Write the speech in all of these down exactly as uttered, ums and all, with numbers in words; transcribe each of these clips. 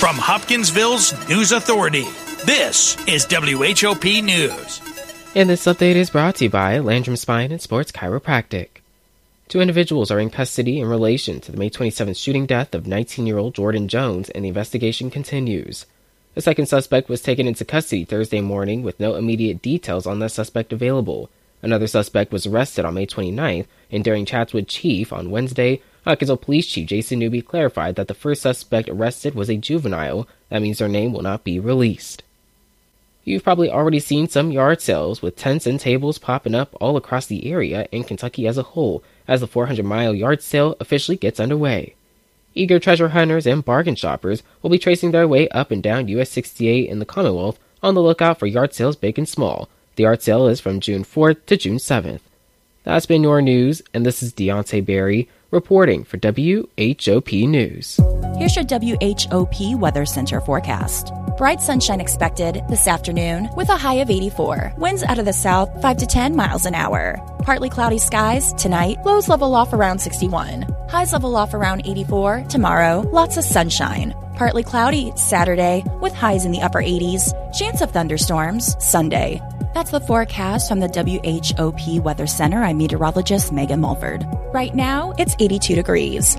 From Hopkinsville's News Authority, this is W H O P News. And this update is brought to you by Landrum Spine and Sports Chiropractic. Two individuals are in custody in relation to the May twenty-seventh shooting death of nineteen-year-old Jordan Jones, and the investigation continues. The second suspect was taken into custody Thursday morning with no immediate details on the suspect available. Another suspect was arrested on May twenty-ninth, and during chats with Chief on Wednesday, Hopkinsville Police Chief Jason Newby clarified that the first suspect arrested was a juvenile. That means their name will not be released. You've probably already seen some yard sales with tents and tables popping up all across the area and Kentucky as a whole as the four hundred mile yard sale officially gets underway. Eager treasure hunters and bargain shoppers will be tracing their way up and down U S sixty-eight in the Commonwealth on the lookout for yard sales big and small. The yard sale is from June fourth to June seventh. That's been your news, and this is Deontay Berry reporting for W H O P News. Here's your W H O P Weather Center forecast. Bright sunshine expected this afternoon with a high of eighty-four. Winds out of the south five to ten miles an hour. Partly cloudy skies tonight. Lows level off around sixty-one. Highs level off around eighty-four. Tomorrow, lots of sunshine. Partly cloudy Saturday with highs in the upper eighties. Chance of thunderstorms Sunday. That's the forecast from the W H O P Weather Center. I'm meteorologist Megan Mulford. Right now, it's eighty-two degrees.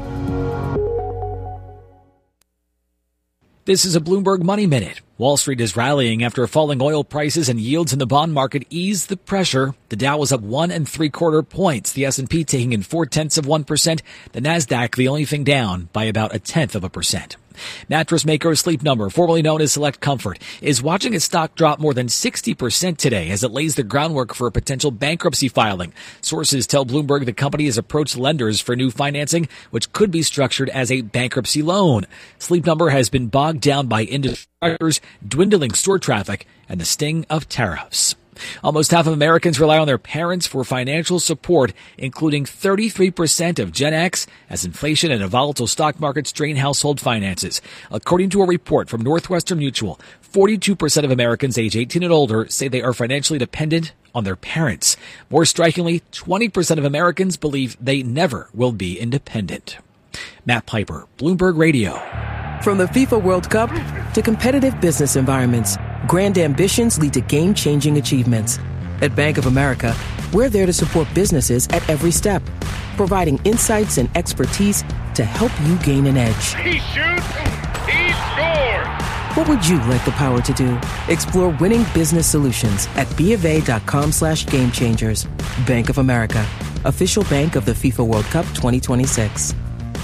This is a Bloomberg Money Minute. Wall Street is rallying after falling oil prices and yields in the bond market eased the pressure. The Dow was up one and three quarter points. The S and P taking in four tenths of one percent. The Nasdaq the only thing down by about a tenth of a percent. Mattress maker Sleep Number, formerly known as Select Comfort, is watching its stock drop more than sixty percent today as it lays the groundwork for a potential bankruptcy filing. Sources tell Bloomberg the company has approached lenders for new financing, which could be structured as a bankruptcy loan. Sleep Number has been bogged down by industry factors, dwindling store traffic, and the sting of tariffs. Almost half of Americans rely on their parents for financial support, including thirty-three percent of Gen X, as inflation and a volatile stock market strain household finances. According to a report from Northwestern Mutual, forty-two percent of Americans age eighteen and older say they are financially dependent on their parents. More strikingly, twenty percent of Americans believe they never will be independent. Matt Piper, Bloomberg Radio. From the FIFA World Cup to competitive business environments, grand ambitions lead to game-changing achievements. At Bank of America, we're there to support businesses at every step, providing insights and expertise to help you gain an edge. He shoots, he scores! What would you like the power to do? Explore winning business solutions at BofA.com slash game changers. Bank of America, official bank of the FIFA World Cup twenty twenty-six.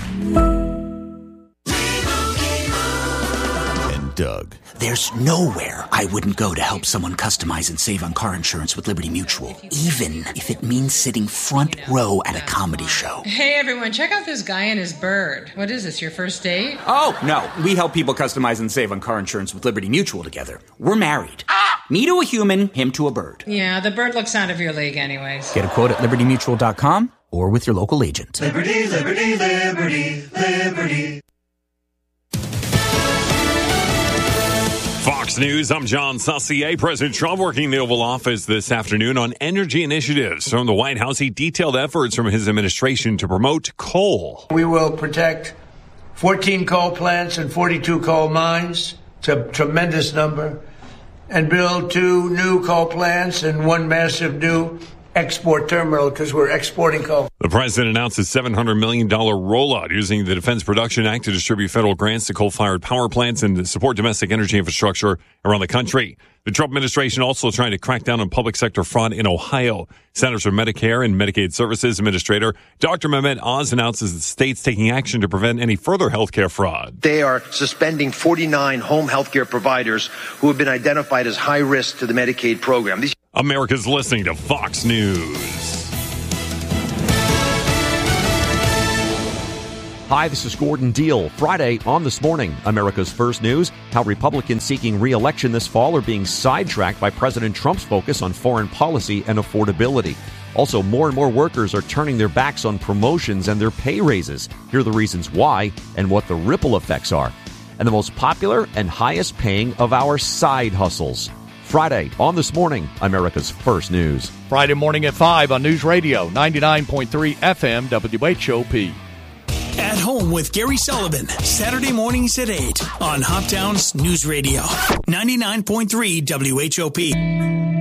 Doug. There's nowhere I wouldn't go to help someone customize and save on car insurance with Liberty Mutual, even if it means sitting front row at a comedy show. Hey everyone, check out this guy and his bird. What is this, your first date? Oh, no. We help people customize and save on car insurance with Liberty Mutual together. We're married. Ah! Me to a human, him to a bird. Yeah, the bird looks out of your league anyways. Get a quote at liberty mutual dot com or with your local agent. Liberty, liberty, liberty, liberty. Fox News, I'm John Saucier. President Trump working in the Oval Office this afternoon on energy initiatives. From the White House, he detailed efforts from his administration to promote coal. We will protect fourteen coal plants and forty-two coal mines. It's a tremendous number. And build two new coal plants and one massive new export terminal because we're exporting coal. The president announced a seven hundred million dollars rollout using the Defense Production Act to distribute federal grants to coal-fired power plants and to support domestic energy infrastructure around the country. The Trump administration also trying to crack down on public sector fraud in Ohio. Centers for Medicare and Medicaid Services Administrator Doctor Mehmet Oz announces the state's taking action to prevent any further health care fraud. They are suspending forty-nine home health care providers who have been identified as high risk to the Medicaid program. These- America's listening to Fox News. Hi, this is Gordon Deal. Friday on This Morning, America's First News, how Republicans seeking re-election this fall are being sidetracked by President Trump's focus on foreign policy and affordability. Also, more and more workers are turning their backs on promotions and their pay raises. Here are the reasons why and what the ripple effects are. And the most popular and highest paying of our side hustles. Friday on This Morning, America's First News. Friday morning at five on News Radio, ninety-nine point three F M W H O P. At home. Home with Gary Sullivan, Saturday mornings at eight on Hoptown's News Radio, ninety-nine point three W H O P.